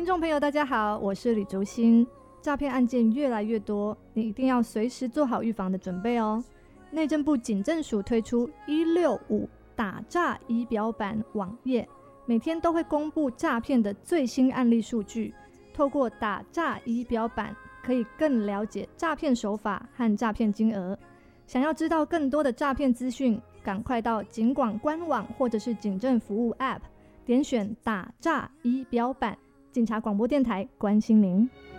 众朋友大家好，我是李竹欣。诈骗案件越来越多，你一定要随时做好预防的准备哦。内政部警政署推出165打诈仪表板网页，每天都会公布诈骗的最新案例数据，透过打诈仪表板可以更了解诈骗手法和诈骗金额。想要知道更多的诈骗资讯，赶快到警广官网或者是警政服务 App 点选打诈仪表板。警察广播电台关心您。